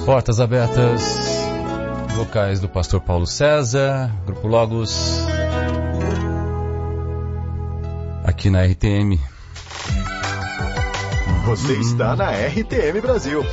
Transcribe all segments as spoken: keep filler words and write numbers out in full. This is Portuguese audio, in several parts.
Portas abertas, vocais do pastor Paulo César, Grupo Logos, aqui na R T M. Você está na R T M Brasil.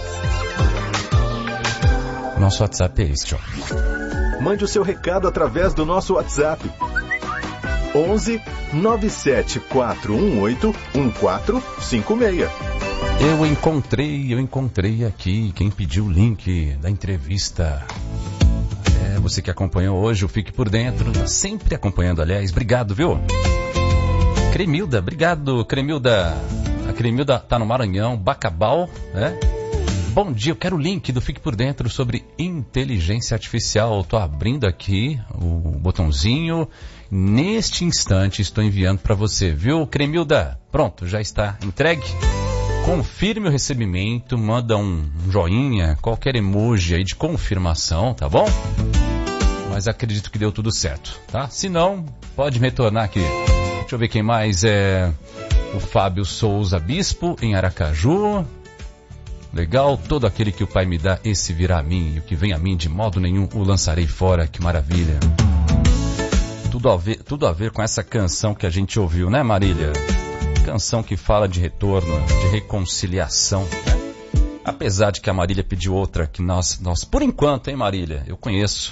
Nosso WhatsApp é este, ó. Mande o seu recado através do nosso WhatsApp. onze nove sete quatro um oito um quatro cinco seis. Eu encontrei, eu encontrei aqui quem pediu o link da entrevista. É, você que acompanhou hoje, o Fique por Dentro, tá sempre acompanhando, aliás, obrigado, viu? Cremilda, obrigado, Cremilda. A Cremilda tá no Maranhão, Bacabal, né? Bom dia, eu quero o link do Fique por Dentro sobre inteligência artificial. Tô abrindo aqui o botãozinho. Neste instante estou enviando para você, viu, Cremilda? Pronto, já está entregue. Confirme o recebimento, manda um joinha, qualquer emoji aí de confirmação, tá bom? Mas acredito que deu tudo certo, tá? Se não, pode retornar aqui. Deixa eu ver quem mais é... O Fábio Souza Bispo, em Aracaju. Legal, todo aquele que o Pai me dá, esse virá a mim, e o que vem a mim, de modo nenhum o lançarei fora. Que maravilha. Tudo a ver, tudo a ver com essa canção que a gente ouviu, né, Marília? Canção que fala de retorno, de reconciliação. Apesar de que a Marília pediu outra que nós, nós por enquanto, hein, Marília, eu conheço.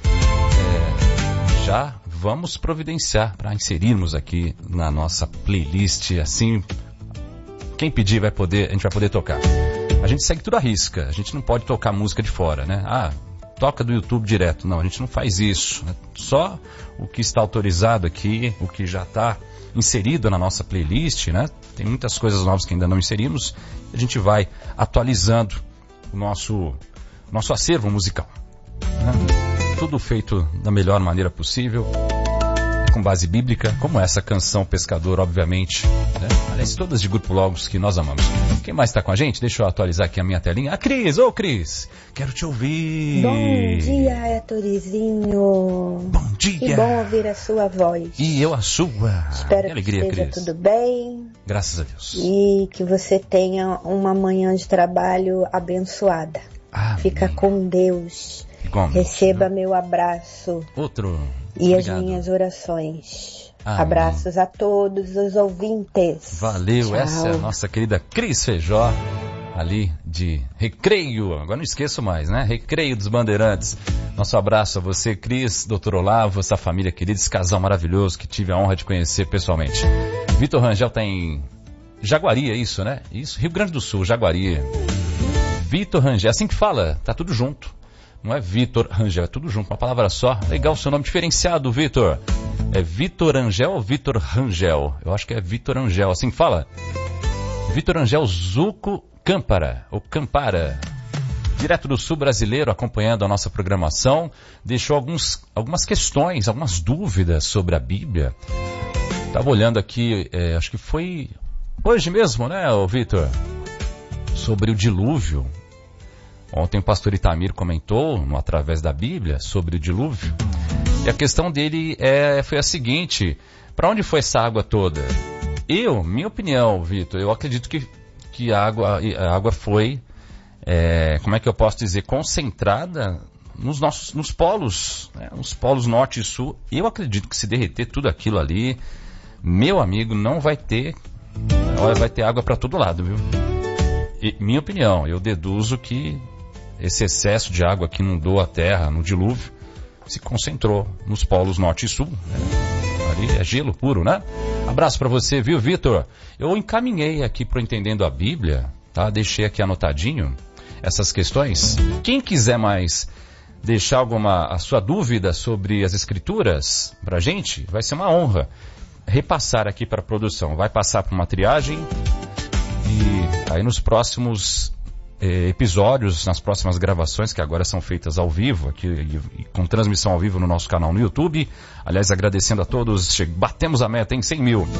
É, já vamos providenciar para inserirmos aqui na nossa playlist, assim, quem pedir vai poder, a gente vai poder tocar. A gente segue tudo à risca, a gente não pode tocar música de fora, né? Ah, toca do YouTube direto. Não, a gente não faz isso, né? Só o que está autorizado aqui, o que já está inserido na nossa playlist, né? Tem muitas coisas novas que ainda não inserimos. A gente vai atualizando o nosso, nosso acervo musical, né? Tudo feito da melhor maneira possível, com base bíblica, como essa canção Pescador, obviamente, né? Aliás, todas de Grupo Logos que nós amamos. Quem mais está com a gente? Deixa eu atualizar aqui a minha telinha. A Cris, ô Cris, quero te ouvir. Bom dia, Héctorizinho. Bom dia. Que bom ouvir a sua voz. E eu a sua. Espero que alegria, que esteja Cris. tudo bem. Graças a Deus. E que você tenha uma manhã de trabalho abençoada. Amém. Fica com Deus. Igualmente. Receba meu abraço. Outro. E Obrigado. as minhas orações. Amém. Abraços a todos os ouvintes. Valeu, Tchau. essa é a nossa querida Cris Feijó, ali de Recreio, agora não esqueço mais, né? Recreio dos Bandeirantes. Nosso abraço a você, Cris, doutor Olavo, essa família querida, esse casal maravilhoso que tive a honra de conhecer pessoalmente. Vitor Rangel tá em Jaguari, é isso, né? Isso, Rio Grande do Sul, Jaguari. Vitor Rangel, assim que fala, tá tudo junto. Não é Vitor Rangel, é tudo junto, uma palavra só. Legal o seu nome diferenciado, Vitor. É Vitor Rangel ou Vitor Rangel? Eu acho que é Vitor Rangel, assim que fala. Vitor Rangel Zuco Campara, ou Campara. Direto do Sul brasileiro, acompanhando a nossa programação. Deixou alguns, algumas questões, algumas dúvidas sobre a Bíblia. Estava olhando aqui, é, acho que foi hoje mesmo, né, Vitor? Sobre o dilúvio. Ontem o pastor Itamir comentou, no Através da Bíblia, sobre o dilúvio. E a questão dele é, foi a seguinte: para onde foi essa água toda? Eu, minha opinião, Vitor, eu acredito que, que a, água, a água foi, é, como é que eu posso dizer, concentrada nos nossos nos polos, né, nos polos norte e sul. Eu acredito que se derreter tudo aquilo ali, meu amigo, não vai ter, olha, vai ter água para todo lado, viu? E, minha opinião, eu deduzo que esse excesso de água que inundou a terra no dilúvio se concentrou nos polos norte e sul, né? Ali é gelo puro, né? Abraço para você, viu, Vitor? Eu encaminhei aqui para Entendendo a Bíblia, tá? Deixei aqui anotadinho essas questões. Quem quiser mais deixar alguma a sua dúvida sobre as escrituras pra gente, vai ser uma honra repassar aqui para a produção. Vai passar por uma triagem e aí nos próximos eh, episódios, nas próximas gravações, que agora são feitas ao vivo, aqui, e, e, com transmissão ao vivo no nosso canal no YouTube. Aliás, agradecendo a todos, che- batemos a meta em cem mil.